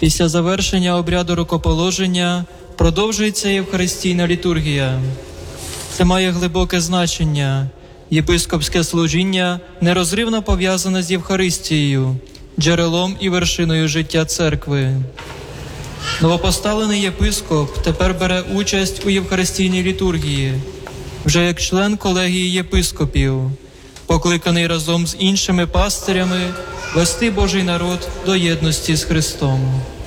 Після завершення обряду рукоположення продовжується євхаристійна літургія. Це має глибоке значення. Єпископське служіння нерозривно пов'язане з Євхаристією, джерелом і вершиною життя церкви. Новопоставлений єпископ тепер бере участь у євхаристійній літургії, вже як член колегії єпископів, покликаний разом з іншими пастирями вести Божий народ до єдності з Христом.